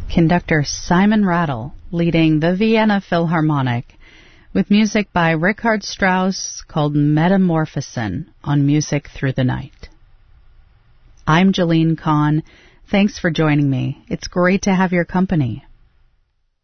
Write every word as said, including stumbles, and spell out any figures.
conductor Simon Rattle leading the Vienna Philharmonic with music by Richard Strauss called Metamorphosen on Music Through the Night. I'm Jolene Kahn. Thanks for joining me. It's great to have your company.